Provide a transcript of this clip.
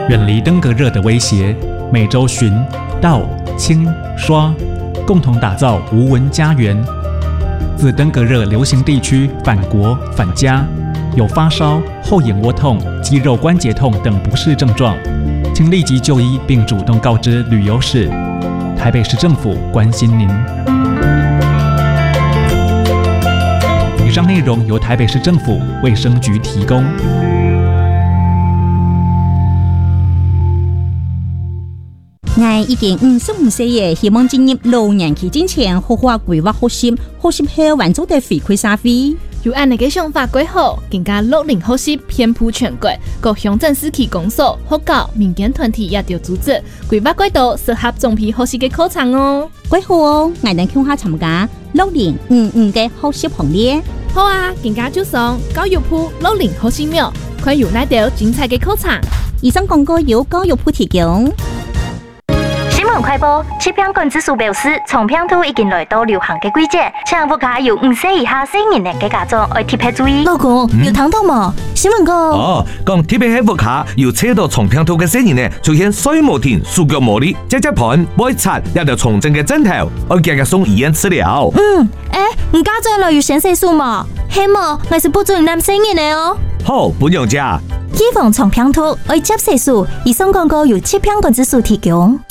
远离登革热的威胁，每周巡、倒、清、刷，共同打造无蚊家园。自登革热流行地区返国返家，有发烧、后眼窝痛、肌肉关节痛等不适症状，请立即就医并主动告知旅游史。台北市政府关心您。以上内容由台北市政府卫生局提供。 我已經55歲嘅，希望進入老年期之前，好好規劃學習，學習後完做地回饋社會。 有按你嘅想法規劃，更加60後學習遍佈全國，各鄉鎮市區公所、學校、民間團體也要組織規劃軌道，適合總批學習嘅課程哦。 幾好哦，我哋向下參加6055嘅學習行列。 好啊，更加就上教育部60學習苗，看有哪條精彩嘅課程。 以上廣告由教育部提供。 快報，疾病管制署表示，蟲病毒已經來到流行嘅季節，請屋企有5歲以下成年嘅家長要特別注意。 老公，有聽到嗎？新聞講講特別喺屋企要測到蟲病毒嘅成年呢，出現水無停、手腳無力、隻盤、背擦，一條重症嘅症頭，要日日送醫院治療。 唔家長來要先細數嘛，希望我是不准男成年嘅哦。 好，本樣家。 預防蟲病毒，要接細數，以上廣告由疾病管制署提供。